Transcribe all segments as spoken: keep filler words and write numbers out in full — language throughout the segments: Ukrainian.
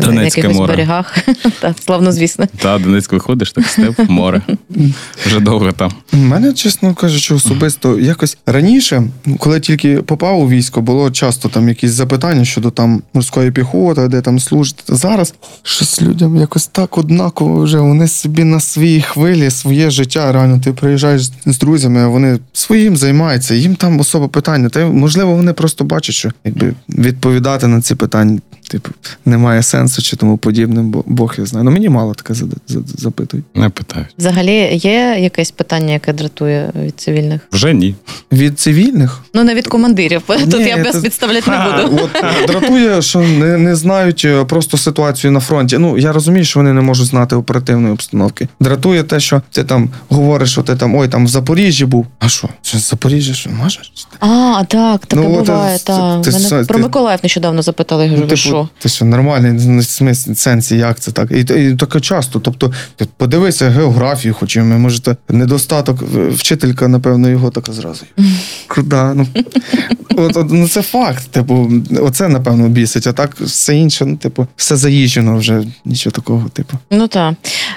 на якихось берегах. Так, славнозвісно. Так, Донецьк виходиш, так степ, море. Вже довго там. У мене, чесно кажучи, особисто якось раніше, коли тільки попав у військо, було часто там якісь запитання щодо там морської піхоти, де там служити. Зараз щось людям якось так однаково вже, вони собі на своїй хвилі, своє життя, реально, ти приїжджаєш з друзями, а вони своїм займаються, їм там особо питання. Та, можливо, вони просто бачать, що якби відповідати на ці питання, типу, немає сенсу чи тому подібне, бо Бог я знає. Ну, мені мало таке запитують. Не питають. Взагалі, є якесь питання, яке дратує від цивільних? Вже ні. Від цивільних? Ну, не від командирів. Тут Ні, я без це... підставляти не буду. От дратує, що не, не знають просто ситуацію на фронті. Ну, я розумію, що вони не можуть знати оперативної обстановки. Дратує те, що ти там говориш, що ти там, ой, там в Запоріжжі був. А що? Що в Запоріжжі, що, можеш? А, так, таке ну, буває, ти, так. Ти, Мене ти, про ти, Миколаїв нещодавно запитали, я кажу, ви що? Ти що, нормальний сенсі, як це так? І, і таке часто. Тобто, подивися географію, хоч ми, можете, недостаток, вчителька, напевно, його така зразу. Куди? Ну, от, от, ну, це факт, типу, оце, напевно, бісить, а так все інше, ну, типу, все заїжджено вже, нічого такого, типу. Ну, так.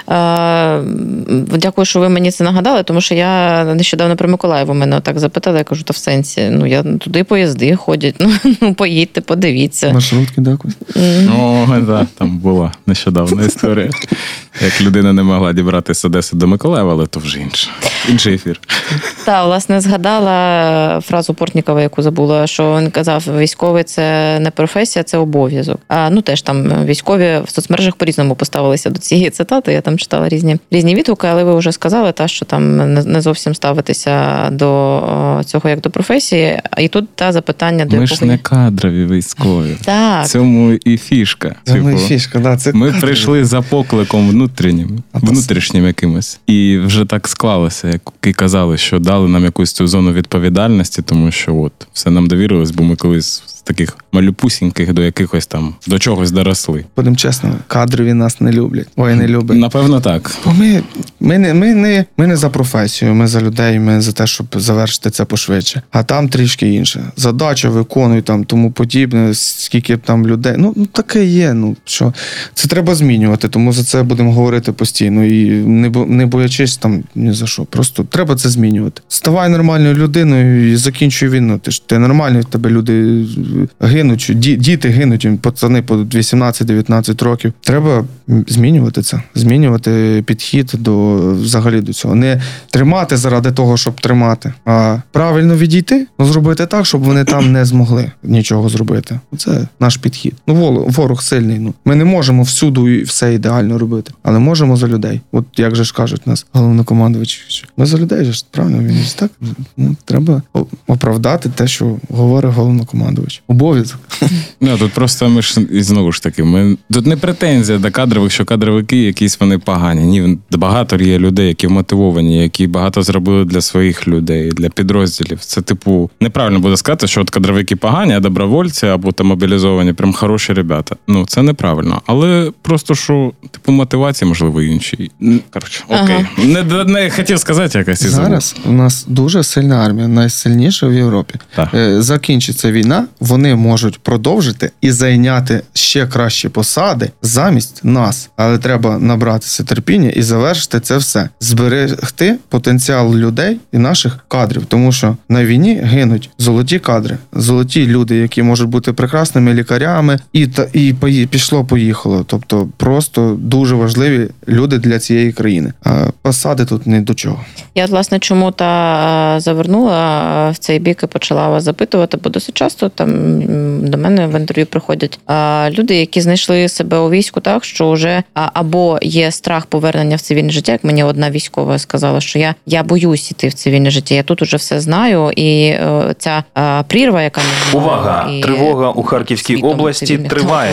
Дякую, що ви мені це нагадали, тому що я нещодавно про Миколаїв у мене так запитала, я кажу, та в сенсі, ну, я туди поїзди ходять, ну, ну поїдьте, подивіться. Маршрутки, дякую. Mm. О, так, там була нещодавна історія. Як людина не могла дібратися з Одеси до Миколаєва, але то вже інше. Інший ефір. Так, власне, згадала фразу Портнікова, яку забула, що він казав, військовий – це не професія, це обов'язок. А, ну, теж там військові в соцмережах по-різному поставилися до цієї цитати, я там читала різні, різні відгуки, але ви вже сказали, та, що там не зовсім ставитися до цього як до професії, і тут та запитання, до Ми якого... ж не кадрові військові. Так. В цьому і фішка. В цьому і фішка, да, це ми кадрові. Прийшли за покликом внутрішнім, внутрішнім якимось. І вже так склалося, як і казали, що дали нам якусь цю зону відповідальності, тому що от все нам довірилось, бо ми колись з таких малюпусіньких до якихось там, до чогось доросли. Будемо чесно, кадрові нас не люблять. Ой, не люблять. Напевно, так. Бо ми, ми, не, ми, не, ми не за професію, ми за людей, ми за те, щоб завершити це пошвидше. А там трішки інше. Задача виконуй, там, тому подібне, скільки б там людей. Ну, ну таке є, ну, що це треба змінювати, тому за це будемо говорити постійно. І не, не боячись там ні за що. Просто треба це змінювати. Ставай нормальною людиною і закінчуй війну. Ти ж ти нормальний, в тебе люди гинуть, діти гинуть, пацани по вісімнадцять-дев'ятнадцять років. Треба змінювати це, змінювати підхід до взагалі до цього. Не тримати заради того, щоб тримати, а правильно відійти, ну, зробити так, щоб вони там не змогли нічого зробити. Це наш підхід. Ну, ворог сильний. Ну, ми не можемо всюди і все ідеально робити, але можемо за людей. От як же ж кажуть нас головнокомандувач, ми за людей ж, правильно, він ж так. Ну, треба оправдати те, що говорить головнокомандувач. Обов'язок. Ну, тут просто ми ж, і знову ж таки, ми, тут не претензія до кадрових, що кадровики якісь вони погані. Ні, багато є людей, які мотивовані, які багато зробили для своїх людей, для підрозділів. Це, типу, неправильно буде сказати, що от кадровики погані, а добровольці або там мобілізовані, прям хороші ребята. Ну, це неправильно. Але просто, що, типу, мотивації, можливо, інші. Коротше, окей. Ага. Не, не хотів сказати якось. І зараз у нас дуже сильна армія, найсильніша в Європі. Так. Закінчиться війна, вони можуть продовжити і зайняти ще кращі посади замість нас. Але треба набратися терпіння і завершити це все. Зберегти потенціал людей і наших кадрів. Тому що на війні гинуть золоті кадри, золоті люди, які можуть бути прекрасними лікарями, і, та, і пішло-поїхало. Тобто просто дуже важливі люди для цієї країни. А посади тут не до чого. Я, власне, чому та завернула в цей бік і почала вас запитувати, бо досить часто там до мене в інтерв'ю приходять люди, які знайшли себе у війську так, що вже або є страх повернення в цивільне життя, як мені одна військова сказала, що я, я боюсь іти в цивільне життя, я тут уже все знаю, і ця прірва, яка... Увага! І тривога у Харківській області триває.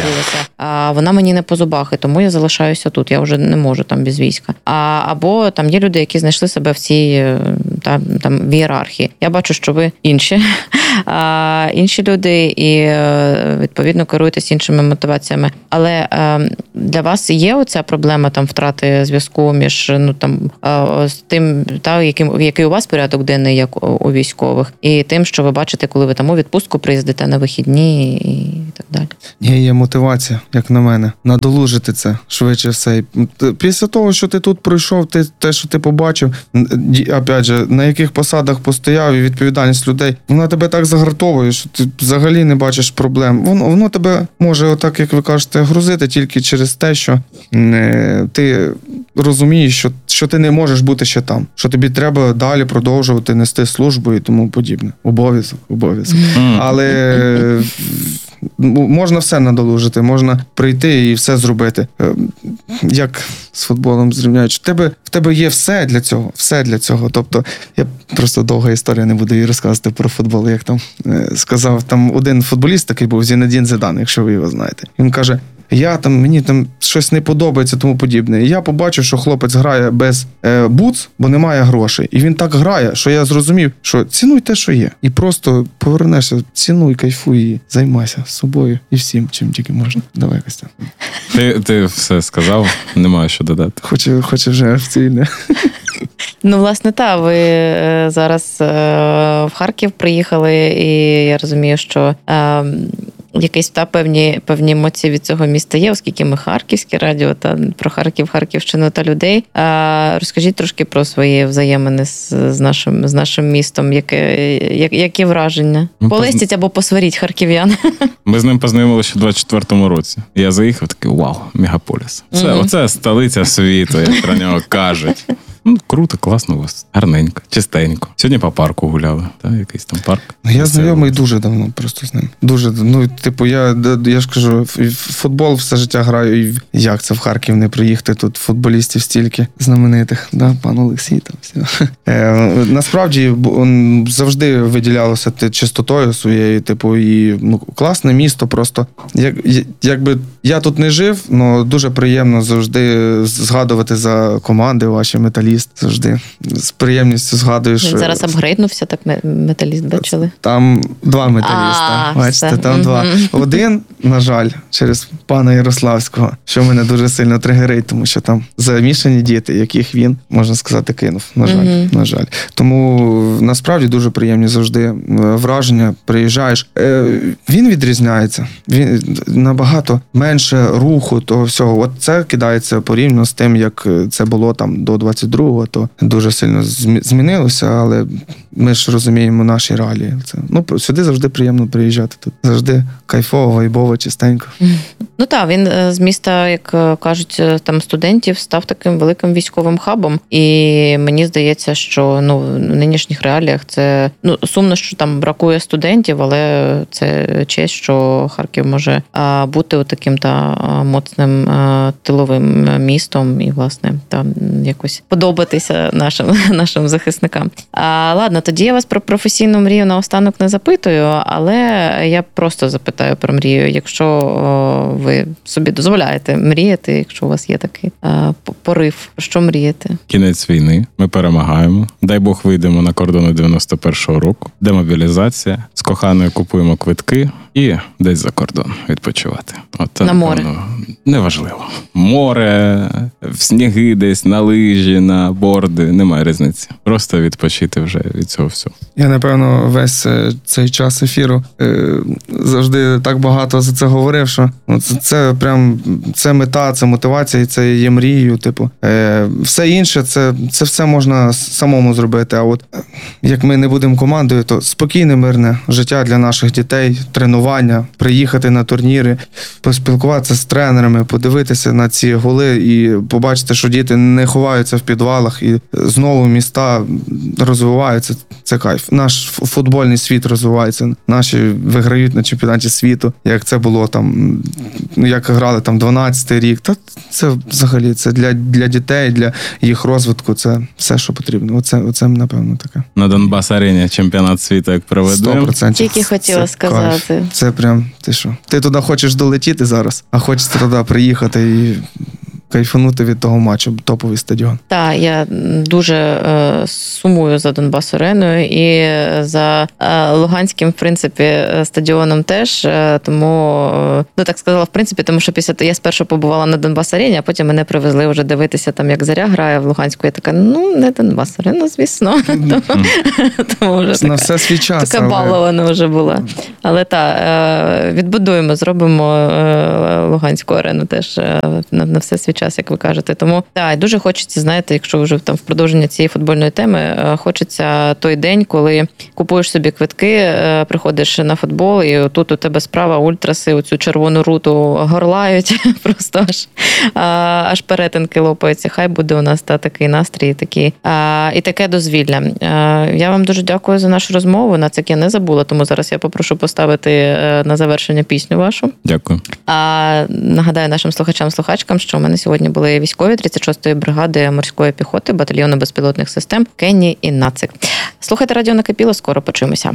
Вона мені не по зубах, і тому я залишаюся тут, я вже не можу там без війська. А, або там є люди, які знайшли себе в цій там, там в ієрархії. Я бачу, що ви інші, а, інші люди і, відповідно, керуєтесь іншими мотиваціями. Але а, для вас є оця проблема там втрати зв'язку між ну там а, з тим, та, яким, який у вас порядок денний, як у, у військових, і тим, що ви бачите, коли ви там у відпустку приїздите на вихідні і так далі? Є, є мотивація, як на мене, надолужити це швидше все. Після того, що ти тут пройшов, ти, те, що ти побачив, опять же, на яких посадах постояв і відповідальність людей, вона тебе так загартовує, що ти взагалі не бачиш проблем. Воно, воно тебе може, отак, як ви кажете, грузити тільки через те, що е, ти розумієш, що, що ти не можеш бути ще там, що тобі треба далі продовжувати нести службу і тому подібне. Обов'язок, обов'язок. Mm. Але можна все надолужити, можна прийти і все зробити. Як з футболом зрівняють, в тебе, в тебе є все для цього, все для цього. Тобто, я просто довга історія, не буду її розказувати про футбол, як там сказав, там один футболіст такий був, Зінедін Зідан, якщо ви його знаєте. Він каже, я там, мені там щось не подобається, тому подібне. І я побачив, що хлопець грає без е, бутс, бо немає грошей. І він так грає, що я зрозумів, що цінуй те, що є. І просто повернешся, цінуй, кайфуй і займайся собою і всім, чим тільки можна. Давай, Костя. Ти, ти все сказав, немає що додати. Хоче, хоче вже офіційне. Ну, власне, так, ви зараз в Харків приїхали, і я розумію, що е, якісь та певні, певні емоції від цього міста є, оскільки ми харківське радіо, та про Харків, Харківщину та людей. Е, розкажіть трошки про свої взаємини з, з, нашим, з нашим містом, яке, як, які враження? Ми Полестіть позна... або посваріть харків'ян. Ми з ним познайомилися ще в двадцять четвертому році. Я заїхав, такий, вау, мегаполіс. Це, mm-hmm. Оце столиця світу, як про нього кажуть. Ну, круто, класно у вас. Гарненько, чистенько. Сьогодні по парку гуляли, так, якийсь там парк. Ну, я знайомий дуже давно просто з ним. Дуже, ну, типу, я, я ж кажу, в футбол все життя граю, і як це в Харків не приїхати, тут футболістів стільки знаменитих, да, пан Олексій там всі. Е, насправді, завжди виділялося чистотою своєю, типу, і ну, класне місто просто. Як, якби я тут не жив, але дуже приємно завжди згадувати за команди ваші, металісти. Завжди з приємністю згадуєш. Він зараз апгрейднувся, так металіст бачили? Там два металіста. А, бачите, все. Там mm-hmm. два. Один, на жаль, через пана Ярославського, що мене дуже сильно тригерить, тому що там замішані діти, яких він, можна сказати, кинув. На жаль, mm-hmm. на жаль. Тому насправді дуже приємні завжди враження. Приїжджаєш. Він відрізняється. Він набагато менше руху того всього. От це кидається порівняно з тим, як це було там до двадцять другого, то дуже сильно змінилося, але ми ж розуміємо наші реалії. Це, ну, сюди завжди приємно приїжджати. Тут завжди кайфово, вайбово, чистенько. Ну так, він з міста, як кажуть, там студентів, став таким великим військовим хабом. І мені здається, що ну, в нинішніх реаліях це ну, сумно, що там бракує студентів, але це честь, що Харків може а, бути таким та моцним а, тиловим містом і, власне, там якось подобатися нашим, нашим захисникам. А, ладно, тоді я вас про професійну мрію наостанок не запитую, але я просто запитаю про мрію. Якщо о, ви собі дозволяєте мріяти, якщо у вас є такий а, порив, про що мрієте? Кінець війни, ми перемагаємо. Дай Бог вийдемо на кордони дев'яносто першого року. Демобілізація. З коханою купуємо квитки і десь за кордон відпочивати. От, на море? Напевно, неважливо. Море, в сніги десь, на лижі, на борди, немає різниці. Просто відпочити вже від цього всього. Я, напевно, весь цей час ефіру е, завжди так багато за це говорив, що це, це прям, це мета, це мотивація, і це є мрією, типу. Е, все інше, це, це все можна самому зробити, а от як ми не будемо командою, то спокійне, мирне життя для наших дітей, тренування, приїхати на турніри, поспілкуватися з тренерами, подивитися на ці голи і побачити, що діти не ховаються в підвалах і знову міста розвиваються. Це кайф. Наш футбольний світ розвивається. Наші виграють на чемпіонаті світу, як це було там, як грали там дванадцятий рік. Та це взагалі це для, для дітей, для їх розвитку, це все, що потрібно. Оце, оце напевно, таке. На Донбас-арені чемпіонат світу як проведемо. сто відсотків. Тільки хотіла це сказати. Кайф. Це прям, ти що? Ти туди хочеш долетіти зараз, а хочеться туди приїхати і кайфанути від того матчу, топовий стадіон. Так, я дуже е, сумую за Донбас-ареною і за е, Луганським, в принципі, стадіоном теж. Е, тому, е, ну так сказала, в принципі, тому що після того я спершу побувала на Донбас-арені, а потім мене привезли вже дивитися, там, як Зоря грає в Луганську. Я така, ну, не Донбас-арена, звісно. Тому вже На все свій час. така балована вже була. Але так, е, відбудуємо, зробимо е, Луганську арену теж е, на, на все свій час, як ви кажете. Тому так, дуже хочеться, знаєте, якщо вже там в продовження цієї футбольної теми, е, хочеться той день, коли купуєш собі квитки, е, приходиш на футбол, і тут у тебе справа ультраси, оцю червону руту горлають, просто аж, а, аж перетинки лопаються. Хай буде у нас та, такий настрій, такий, а, і таке дозвілля. А, я вам дуже дякую за нашу розмову. На це я не забула, тому зараз я попрошу поставити на завершення пісню вашу. Дякую. А нагадаю нашим слухачам-слухачкам, що у мене сьогодні були військові тридцять шостої бригади морської піхоти, батальйону безпілотних систем Кенні і Нацик. Слухайте радіо Накипіло, скоро почуємося.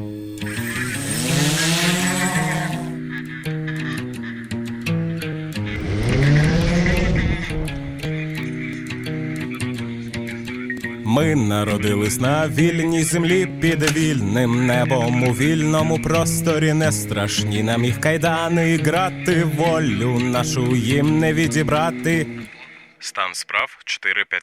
Ми народились на вільній землі під вільним небом. У вільному просторі не страшні нам їх кайдани. Грати волю нашу їм не відібрати. Стан справ чотири п'ять